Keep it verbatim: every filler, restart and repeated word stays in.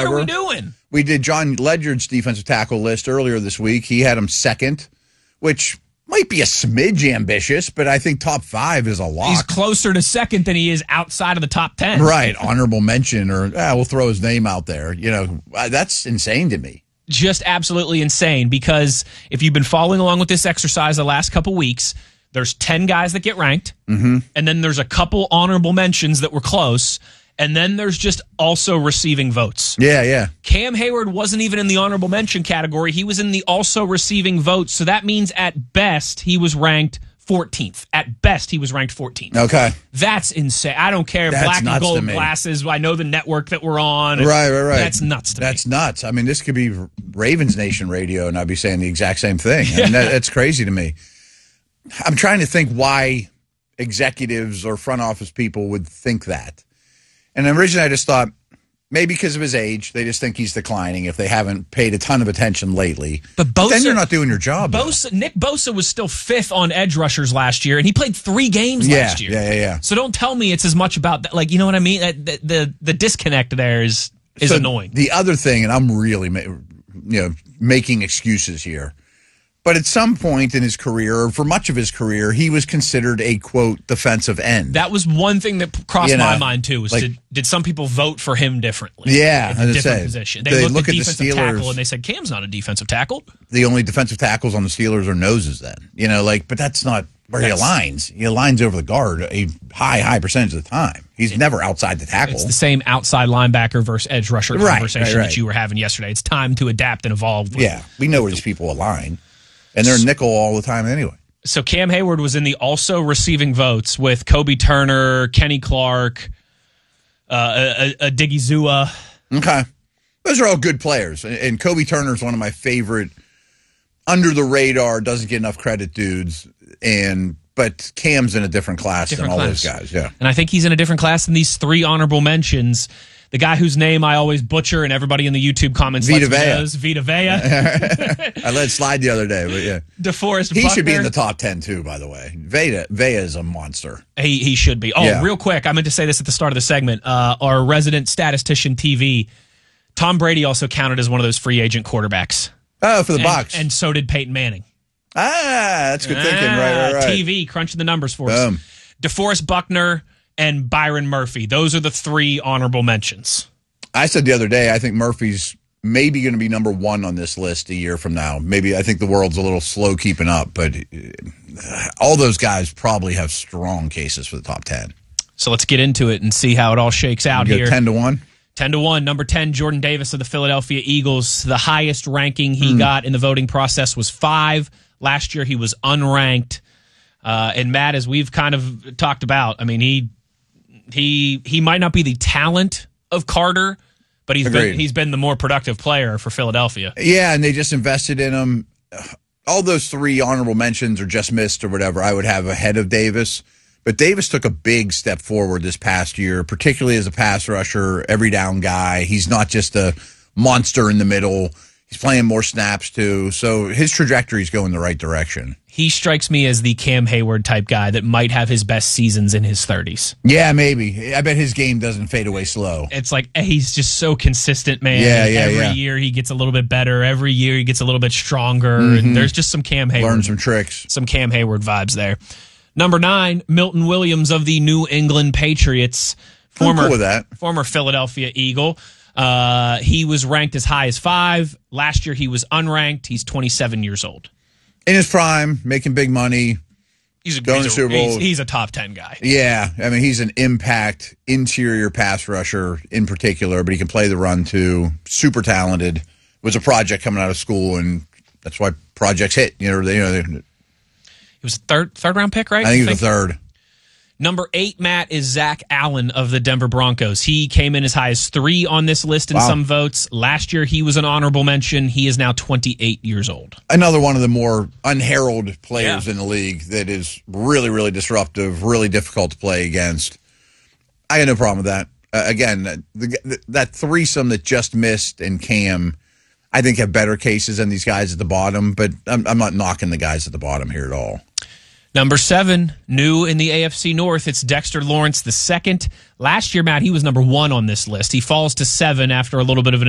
What whatever. are we doing? We did John Ledyard's defensive tackle list earlier this week. He had him second, which might be a smidge ambitious, but I think top five is a lock. He's closer to second than he is outside of the top ten. Right, honorable mention, or ah, we'll throw his name out there. You know, that's insane to me. Just absolutely insane, because if you've been following along with this exercise the last couple weeks, there's ten guys that get ranked, mm-hmm. and then there's a couple honorable mentions that were close, and then there's just also receiving votes. Yeah, yeah. Cam Hayward wasn't even in the honorable mention category. He was in the also receiving votes, so that means at best he was ranked fourteenth. At best, he was ranked fourteenth. Okay. That's insane. I don't care. That's Black and nuts to gold me. glasses. I know the network that we're on. Right, right, right. That's nuts to That's me. nuts. I mean, this could be Ravens Nation radio, and I'd be saying the exact same thing. I mean, that, that's crazy to me. I'm trying to think why executives or front office people would think that. And originally I just thought, maybe because of his age, they just think he's declining if they haven't paid a ton of attention lately. But Bosa, then you're not doing your job. Bosa, Nick Bosa was still fifth on edge rushers last year, and he played three games yeah, last year. Yeah, yeah, yeah. So don't tell me it's as much about that. Like, you know what I mean? That, the, the the disconnect there is is so annoying. The other thing, and I'm really, you know, making excuses here, but at some point in his career, or for much of his career, he was considered a, quote, defensive end. That was one thing that crossed You know, my mind, too, was like, did, did some people vote for him differently? Yeah, in I a was different say, position. They, they looked look at at the defensive Steelers- tackle, and they said, Cam's not a defensive tackle. The only defensive tackles on the Steelers are noses then. You know, like, but that's not where That's- he aligns. He aligns over the guard a high, high percentage of the time. He's it, never outside the tackle. It's the same outside linebacker versus edge rusher Right, conversation right, right. that you were having yesterday. It's time to adapt and evolve. With, yeah, we know where these people align. And they're nickel all the time anyway. So Cam Hayward was in the also receiving votes with Kobe Turner, Kenny Clark, uh, a, a Diggy Zua. Okay. Those are all good players. And Kobe Turner's one of my favorite under the radar, doesn't get enough credit dudes. And but Cam's in a different class Different than all class. those guys. Yeah. And I think he's in a different class than these three honorable mentions. The guy whose name I always butcher and everybody in the YouTube comments Vita lets me Vea. knows, Vita Vea. I let it slide the other day, but yeah. DeForest He Buckner. should be in the top ten too, by the way. Veda Vea is a monster. He he should be. Oh, Yeah. real quick, I meant to say this at the start of the segment. Uh, our resident statistician T V, Tom Brady also counted as one of those free agent quarterbacks. Oh, for the And, Bucks. and so did Peyton Manning. Ah, that's good thinking. Ah, Right, right, right. T V crunching the numbers for Boom. us. DeForest Buckner and Byron Murphy. Those are the three honorable mentions. I said the other day, I think Murphy's maybe going to be number one on this list a year from now. Maybe I think the world's a little slow keeping up, but uh, all those guys probably have strong cases for the top ten. So let's get into it and see how it all shakes out You go here. ten to one. ten to one. Number ten, Jordan Davis of the Philadelphia Eagles. The highest ranking he Hmm. got in the voting process was five. Last year he was unranked. Uh, and Matt, as we've kind of talked about, I mean, he he he might not be the talent of Carter, but he's Agreed. been he's been the more productive player for Philadelphia. Yeah, and they just invested in him. All those three honorable mentions or just missed or whatever I would have ahead of Davis. But Davis took a big step forward this past year, particularly as a pass rusher, every down guy. He's not just a monster in the middle. He's playing more snaps, too. So his trajectory is going the right direction. He strikes me as the Cam Hayward type guy that might have his best seasons in his thirties. Yeah, maybe. I bet his game doesn't fade away slow. It's like he's just so consistent, man. Yeah, yeah, Every yeah. year he gets a little bit better. Every year he gets a little bit stronger. And there's just some Cam Hayward. Learn some tricks. some Cam Hayward vibes there. Number nine, Milton Williams of the New England Patriots. I'm Former, cool with that. former Philadelphia Eagle. Uh, he was ranked as high as five. Last year he was unranked. He's twenty-seven years old. In his prime, making big money. He's a, Going he's to a, Super Bowl. he's, he's a top ten guy. Yeah, I mean, he's an impact interior pass rusher in particular, but he can play the run too. Super talented. Was a project coming out of school, and that's why projects hit. You know, they, you know, they, He was a third third round pick, right? I think he was the third. Number eight, Matt, is Zach Allen of the Denver Broncos. He came in as high as three on this list in Wow. some votes. Last year, he was an honorable mention. He is now twenty-eight years old. Another one of the more unheralded players Yeah. in the league that is really, really disruptive, really difficult to play against. I got no problem with that. Uh, again, the, the, that threesome that just missed and Cam, I think have better cases than these guys at the bottom, but I'm, I'm not knocking the guys at the bottom here at all. Number seven, new in the A F C North, it's Dexter Lawrence the second. Last year, Matt, he was number one on this list. He falls to seven after a little bit of an